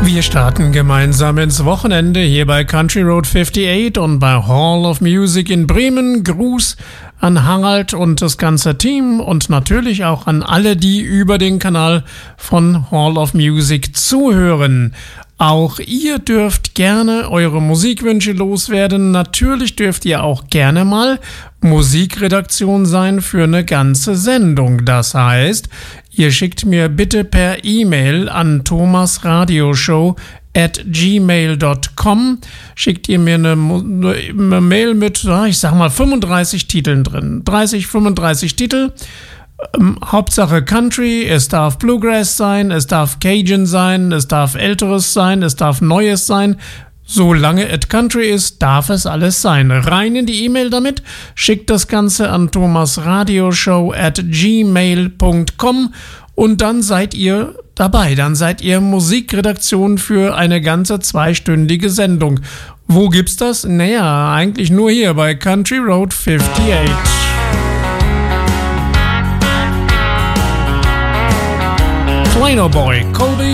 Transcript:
Wir starten gemeinsam ins Wochenende hier bei Country Road 58 und bei Hall of Music in Bremen. Gruß an Harald und das ganze Team und natürlich auch an alle, die über den Kanal von Hall of Music zuhören. Auch ihr dürft gerne eure Musikwünsche loswerden. Natürlich dürft ihr auch gerne mal Musikredaktion sein für eine ganze Sendung. Das heißt, ihr schickt mir bitte per E-Mail an thomasradioshow@gmail.com. Schickt ihr mir eine Mail mit, ich sag mal, 35 Titeln drin. 35 Titel. Hauptsache Country, es darf Bluegrass sein, es darf Cajun sein, es darf Älteres sein, es darf Neues sein. Solange es Country ist, darf es alles sein. Rein in die E-Mail damit, schickt das Ganze an thomasradioshow@gmail.com und dann seid ihr dabei. Dann seid ihr Musikredaktion für eine ganze 2-stündige Sendung. Wo gibt's das? Naja, eigentlich nur hier bei Country Road 58. Plano Boy, Colby